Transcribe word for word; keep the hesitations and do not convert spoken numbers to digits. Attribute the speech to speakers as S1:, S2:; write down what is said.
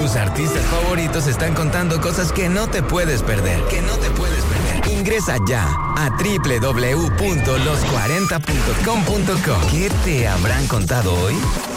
S1: Tus artistas favoritos están contando cosas que no te puedes perder. Que no te puedes perder. Ingresa ya a doble u doble u doble u punto los cuarenta punto com punto co. ¿Qué te habrán contado hoy?